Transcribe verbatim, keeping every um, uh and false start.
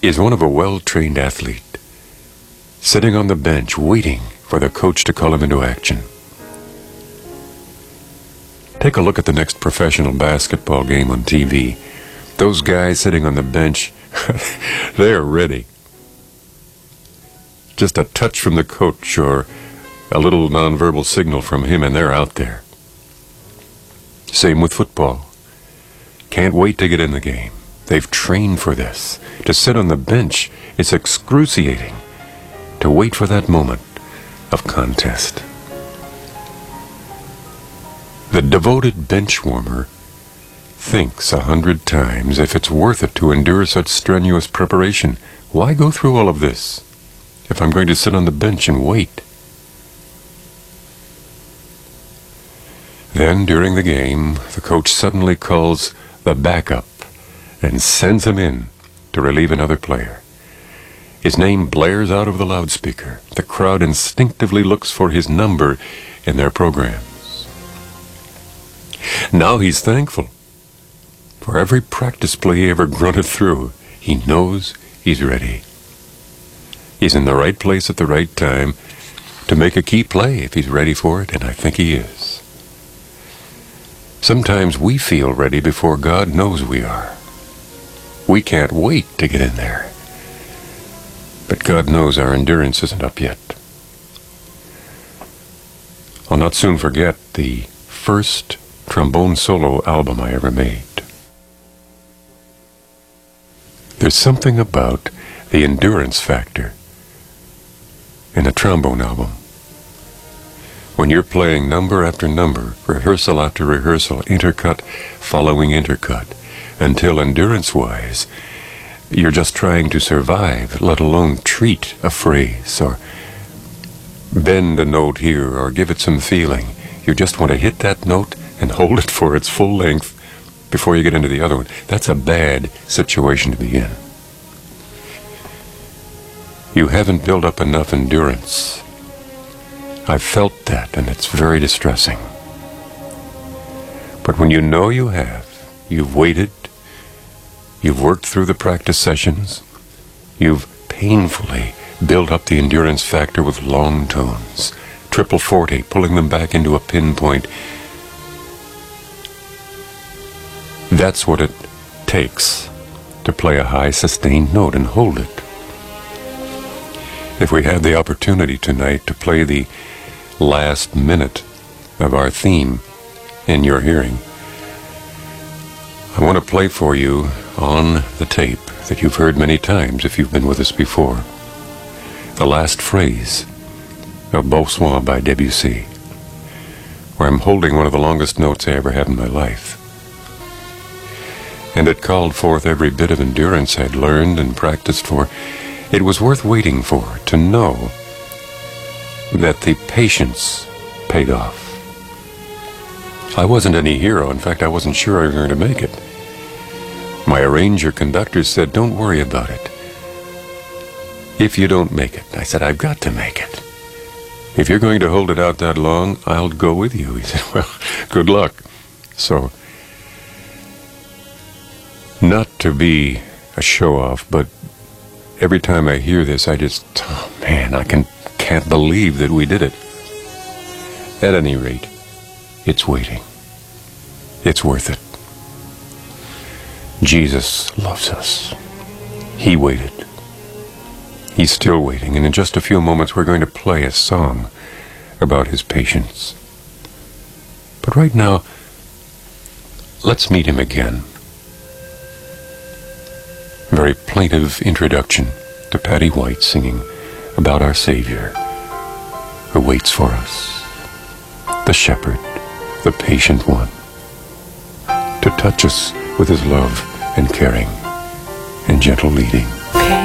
is one of a well-trained athlete, sitting on the bench waiting for the coach to call him into action. Take a look at the next professional basketball game on T V. Those guys sitting on the bench, they are ready. Just a touch from the coach or a little nonverbal signal from him and they're out there. Same with football. Can't wait to get in the game. They've trained for this. To sit on the bench, it's excruciating. To wait for that moment of contest. The devoted bench warmer thinks a hundred times if it's worth it to endure such strenuous preparation. Why go through all of this if I'm going to sit on the bench and wait? Then, during the game, the coach suddenly calls the backup and sends him in to relieve another player. His name blares out of the loudspeaker. The crowd instinctively looks for his number in their programs. Now he's thankful. For every practice play he ever grunted through, he knows he's ready. He's in the right place at the right time to make a key play if he's ready for it, and I think he is. Sometimes we feel ready before God knows we are. We can't wait to get in there. But God knows our endurance isn't up yet. I'll not soon forget the first trombone solo album I ever made. There's something about the endurance factor in a trombone album. When you're playing number after number, rehearsal after rehearsal, intercut following intercut, until endurance-wise, you're just trying to survive, let alone treat a phrase, or bend a note here, or give it some feeling. You just want to hit that note and hold it for its full length before you get into the other one. That's a bad situation to be in. You haven't built up enough endurance. I've felt that, and it's very distressing. But when you know you have, you've waited, you've worked through the practice sessions, you've painfully built up the endurance factor with long tones, triple forte, pulling them back into a pinpoint. That's what it takes to play a high sustained note and hold it. If we had the opportunity tonight to play the last minute of our theme in your hearing, I want to play for you on the tape that you've heard many times if you've been with us before, the last phrase of Beau Soir by Debussy, where I'm holding one of the longest notes I ever had in my life. And it called forth every bit of endurance I'd learned and practiced for. It was worth waiting for, to know that the patience paid off. I wasn't any hero. In fact, I wasn't sure I was going to make it. My arranger conductor said, "Don't worry about it. If you don't make it." I said, "I've got to make it. If you're going to hold it out that long, I'll go with you." He said, "Well, good luck." So, not to be a show-off, but every time I hear this, I just, oh man, I can, can't believe that we did it. At any rate, it's waiting. It's worth it. Jesus loves us. He waited. He's still waiting, and in just a few moments we're going to play a song about his patience. But right now, let's meet him again. Very plaintive introduction to Patty White singing about our Savior who waits for us, the shepherd, the patient one, to touch us with his love and caring and gentle leading.